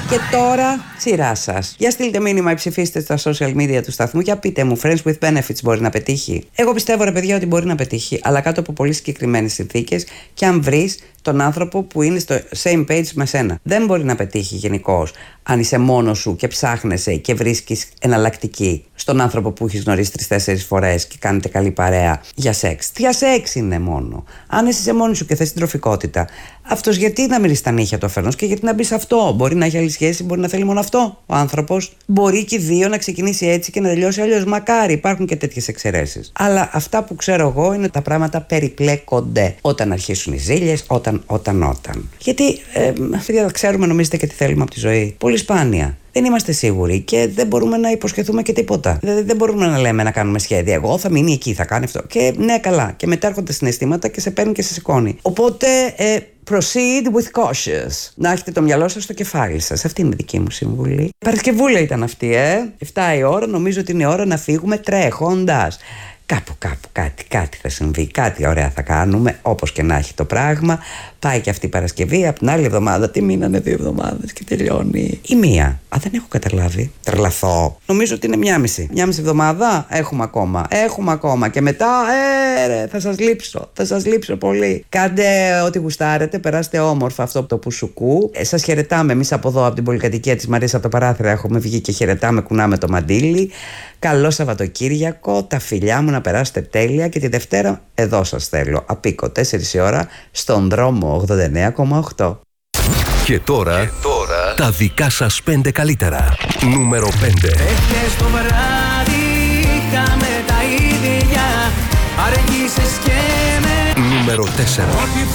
Και τώρα, σειρά σας. Για στείλτε μήνυμα ή ψηφίστε στα social media του σταθμού. Για πείτε μου, Friends with Benefits μπορεί να πετύχει? Εγώ πιστεύω, ρε παιδιά, ότι μπορεί να πετύχει, αλλά κάτω από πολύ συγκεκριμένες συνθήκες και αν βρεις τον άνθρωπο που είναι στο same page με σένα. Δεν μπορεί να πετύχει γενικώς αν είσαι μόνος σου και ψάχνεσαι και βρίσκεις εναλλακτική στον άνθρωπο που έχεις γνωρίσει 3-4 φορές και κάνετε καλή παρέα για σεξ. Για σεξ είναι μόνο. Αν είσαι μόνος σου και θες συντροφικότητα, αυτός γιατί να μυρίσει τα νύχια του αφενός και γιατί να μπει σε αυτό? Μπορεί να έχει άλλη σχέση, μπορεί να θέλει μόνο αυτό ο άνθρωπος. Μπορεί και οι δύο να ξεκινήσει έτσι και να τελειώσει αλλιώς. Μακάρι, υπάρχουν και τέτοιες εξαιρέσεις. Αλλά αυτά που ξέρω εγώ είναι τα πράγματα περιπλέκονται όταν αρχίσουν οι ζήλιες, όταν. Γιατί, παιδιά, ξέρουμε, νομίζετε και τι θέλουμε από τη ζωή. Πολύ σπάνια. Δεν είμαστε σίγουροι και δεν μπορούμε να υποσχεθούμε και τίποτα. Δεν μπορούμε να λέμε να κάνουμε σχέδια. Εγώ θα μείνει εκεί, θα κάνει αυτό. Και ναι, καλά. Και μετά έρχονται συναισθήματα και σε παίρνουν και σε σηκώνει. Οπότε, proceed with cautious. Να έχετε το μυαλό σας στο κεφάλι σας. Αυτή είναι η δική μου συμβουλή. Παρασκευούλα ήταν αυτή, 7 η ώρα. Νομίζω ότι είναι η ώρα να φύγουμε τρέχοντας. Κάπου κάτι θα συμβεί, κάτι ωραία θα κάνουμε, όπως και να έχει το πράγμα. Πάει και αυτή η Παρασκευή, από την άλλη εβδομάδα, τι μείνανε 2 εβδομάδες και τελειώνει. Ή 1. Δεν έχω καταλάβει. Τρελαθώ. Νομίζω ότι είναι 1,5 εβδομάδα. Έχουμε ακόμα. Και μετά, θα σας λείψω πολύ. Κάντε ό,τι γουστάρετε, περάστε όμορφα αυτό από το Πουσουκού. Σας χαιρετάμε εμείς από εδώ, από την πολυκατοικία της Μαρίας, από τα παράθυρα. Έχουμε βγει και χαιρετάμε, κουνάμε το μαντίλι. Καλό Σαββατοκύριακο, τα φιλιά μου, να περάσετε τέλεια και τη Δευτέρα εδώ σας θέλω. Απίκο, 4 η ώρα, στον δρόμο 89,8. Και τώρα, τα δικά σας 5 καλύτερα. Νούμερο 5. Εχθές το βράδυ είχαμε τα ίδια, αργήσες και με. Νούμερο 4. Ό,τι